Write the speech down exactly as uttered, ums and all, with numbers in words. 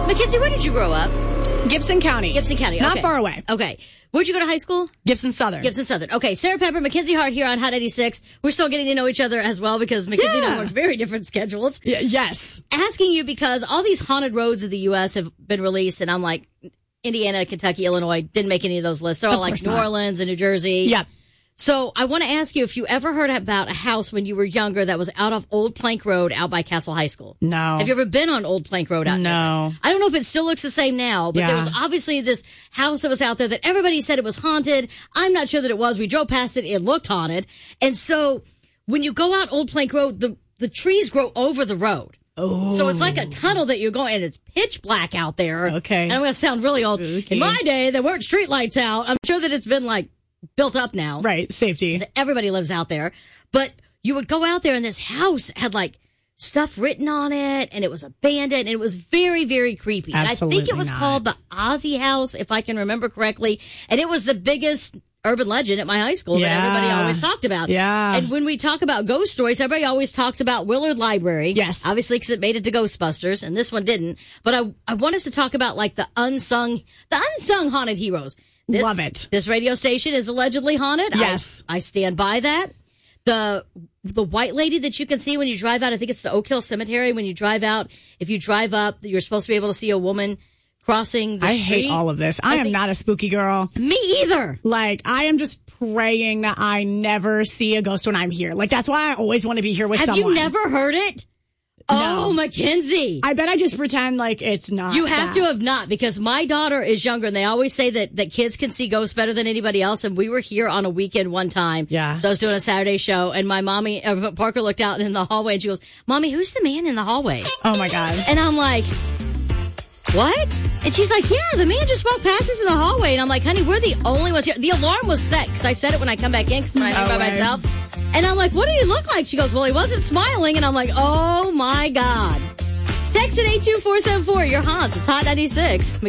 Mackenzie, where did you grow up? Gibson County. Gibson County. Okay. Not far away. Okay. Where'd you go to high school? Gibson Southern. Gibson Southern. Okay. Sarah Pepper, Mackenzie Hart here on Hot eighty-six. We're still getting to know each other as well because Mackenzie Yeah. and I work very different schedules. Y- yes. Asking you because all these haunted roads of the U S have been released, and I'm like, Indiana, Kentucky, Illinois didn't make any of those lists. They're all Of like course New not. Orleans and New Jersey. Yep. So I want to ask you if you ever heard about a house when you were younger that was out of Old Plank Road out by Castle High School. No. Have you ever been on Old Plank Road out No. there? I don't know if it still looks the same now, but Yeah. there was obviously this house that was out there that everybody said it was haunted. I'm not sure that it was. We drove past it. It looked haunted. And so when you go out Old Plank Road, the, the trees grow over the road. Oh. So it's like a tunnel that you're going, and it's pitch black out there. Okay. And I'm going to sound really old. Spooky. In my day, there weren't street lights out. I'm sure that it's been like built up now. Right. Safety. Everybody lives out there. But you would go out there, and this house had like stuff written on it, and it was abandoned, and it was very, very creepy. And I think Absolutely it was not. called the Ozzy House, if I can remember correctly. And it was the biggest urban legend at my high school that Yeah. everybody always talked about. Yeah. And when we talk about ghost stories, everybody always talks about Willard Library. Yes. Obviously, because it made it to Ghostbusters, and this one didn't. But I, I want us to talk about like the unsung, the unsung haunted heroes. This, Love it. This radio station is allegedly haunted. Yes. I, I stand by that. The the white lady that you can see when you drive out, I think it's the Oak Hill Cemetery. When you drive out, if you drive up, you're supposed to be able to see a woman crossing the I street. hate all of this. I, I am think- not a spooky girl. Me either. Like, I am just praying that I never see a ghost when I'm here. Like, that's why I always want to be here with Have someone. you never heard it? Oh, Mackenzie. I bet I just pretend like it's not. You have that. to have not, because my daughter is younger, and they always say that, that kids can see ghosts better than anybody else. And we were here on a weekend one time. Yeah. So I was doing a Saturday show, and my mommy, uh, Parker looked out in the hallway, and she goes, Mommy, who's the man in the hallway? Oh my God. And I'm like, what? And she's like, yeah, the man just walked past us in the hallway. And I'm like, honey, we're the only ones here. The alarm was set, because I said it when I come back in, because when I'm No here by way. myself. And I'm like, what do you look like? She goes, well, he wasn't smiling. And I'm like, oh my God. Text at eight two four seven four, your haunts. It's Hot ninety-six.